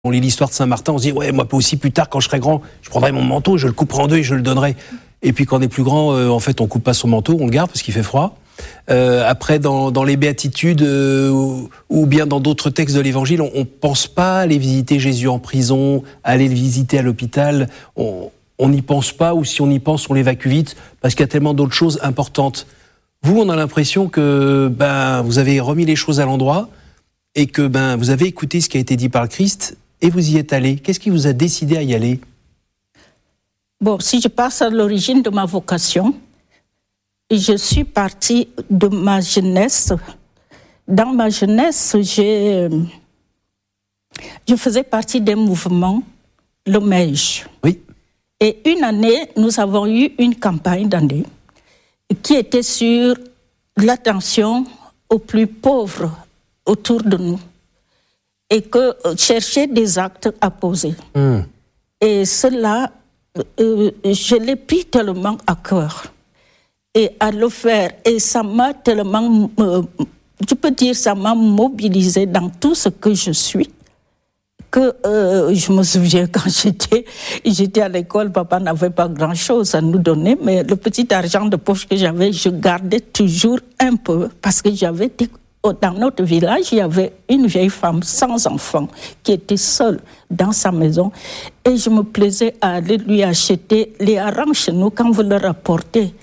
On lit l'histoire de Saint-Martin, on se dit, ouais, moi aussi plus tard, quand je serai grand, je prendrai mon manteau, je le couperai en deux et je le donnerai. Et puis quand on est plus grand, en fait, on coupe pas son manteau, on le garde parce qu'il fait froid. Après, dans les béatitudes ou bien dans d'autres textes de l'Évangile, on pense pas aller visiter Jésus en prison, aller le visiter à l'hôpital. On n'y pense pas, ou si on y pense, on l'évacue vite parce qu'il y a tellement d'autres choses importantes. Vous, on a l'impression que vous avez remis les choses à l'endroit et que vous avez écouté ce qui a été dit par le Christ et vous y êtes allé. Qu'est-ce qui vous a décidé à y aller ? Bon, si je passe à l'origine de ma vocation, je suis partie de ma jeunesse. Dans ma jeunesse, je faisais partie des mouvements, le MEJ. Oui. Et une année, nous avons eu une campagne d'année qui était sur l'attention aux plus pauvres autour de nous et que chercher des actes à poser. Et cela, je l'ai pris tellement à cœur et à le faire. Et ça m'a tellement, je peux dire, ça m'a mobilisé dans tout ce que je suis, que je me souviens quand j'étais à l'école, papa n'avait pas grand-chose à nous donner, mais le petit argent de poche que j'avais, je gardais toujours un peu, parce que dans notre village, il y avait une vieille femme sans enfant qui était seule dans sa maison, et je me plaisais à aller lui acheter les harengs chez nous. Quand vous leur apportez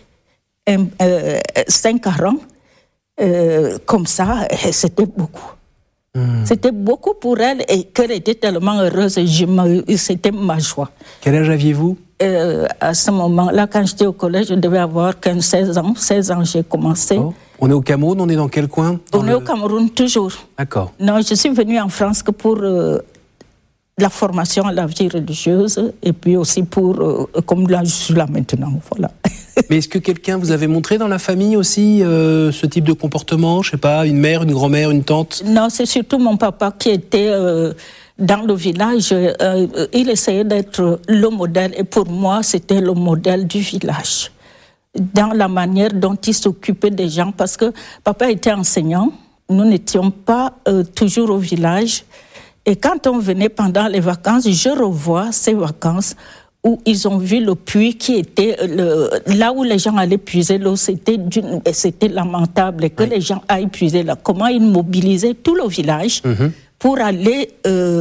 5 harengs, comme ça, c'était beaucoup. C'était beaucoup pour elle et qu'elle était tellement heureuse et c'était ma joie. Quel âge aviez-vous ? À ce moment-là, quand j'étais au collège, je devais avoir 15-16 ans. 16 ans, j'ai commencé. Oh. On est au Cameroun, on est dans quel coin ? On est au Cameroun, toujours. D'accord. Non, je suis venue en France que pour la formation à la vie religieuse et puis aussi pour, comme là je suis là maintenant, voilà. Mais est-ce que quelqu'un vous avait montré dans la famille aussi ce type de comportement ? Je sais pas, une mère, une grand-mère, une tante ? Non, c'est surtout mon papa qui était dans le village. Il essayait d'être le modèle et pour moi, c'était le modèle du village. Dans la manière dont il s'occupait des gens, parce que papa était enseignant, nous n'étions pas toujours au village. Et quand on venait pendant les vacances, je revois ces vacances où ils ont vu le puits qui était là où les gens allaient puiser l'eau, c'était lamentable et que les gens aillent puiser là. Comment ils mobilisaient tout le village pour aller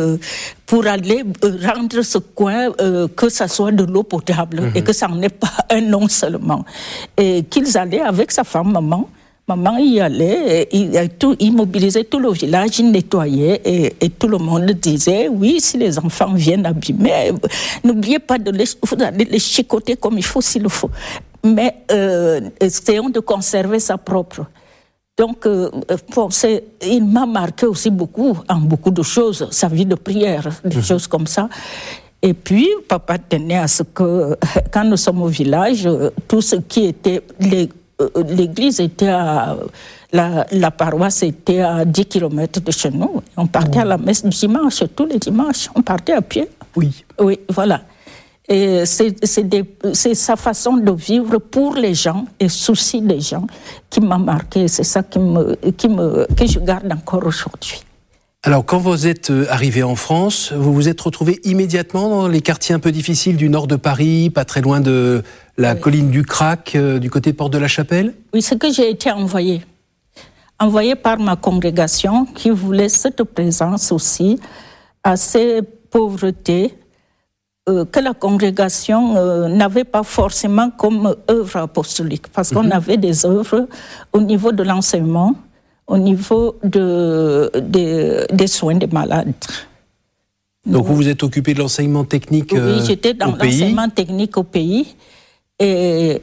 rendre ce coin, que ça soit de l'eau potable et que ça n'en est pas un nom seulement. Et qu'ils allaient avec sa femme, maman y allait, il mobilisait tout le village, il nettoyait et tout le monde disait, oui, si les enfants viennent abîmer, n'oubliez pas vous allez les chicoter comme il faut s'il le faut. Mais essayons de conserver sa propre. Donc, il m'a marqué aussi beaucoup, en beaucoup de choses, sa vie de prière, des choses comme ça. Et puis, papa tenait à ce que, quand nous sommes au village, tout ce qui était... L'église était la paroisse était à 10 km de chez nous. On partait à la messe du dimanche, tous les dimanches. On partait à pied. Oui. Oui, voilà. Et c'est sa façon de vivre pour les gens et souci des gens qui m'a marqué. C'est ça que je garde encore aujourd'hui. Alors, quand vous êtes arrivé en France, vous vous êtes retrouvé immédiatement dans les quartiers un peu difficiles du nord de Paris, pas très loin de la colline du Crac, du côté de Porte de la Chapelle ? Oui, c'est que j'ai été envoyée par ma congrégation qui voulait cette présence aussi à ces pauvretés que la congrégation n'avait pas forcément comme œuvre apostolique, parce qu'on avait des œuvres au niveau de l'enseignement, au niveau des soins des malades. Donc vous vous êtes occupé de l'enseignement technique au pays ? Oui, j'étais dans l'enseignement technique au pays. Et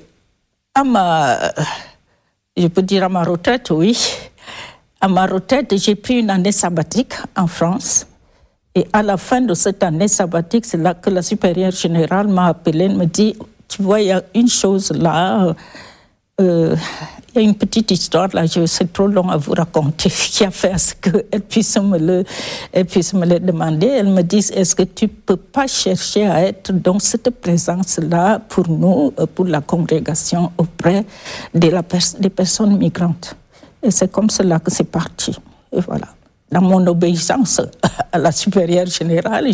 je peux dire à ma retraite, oui. À ma retraite, j'ai pris une année sabbatique en France. Et à la fin de cette année sabbatique, c'est là que la supérieure générale m'a appelée, elle me dit, tu vois, il y a une chose là, il y a une petite histoire là, c'est trop long à vous raconter, qui a fait à ce qu'elle puisse me le demander. Elle me dit, est-ce que tu ne peux pas chercher à être dans cette présence-là pour nous, pour la congrégation, auprès des personnes migrantes. Et c'est comme cela que c'est parti. Et voilà. dans mon obéissance à la supérieure générale,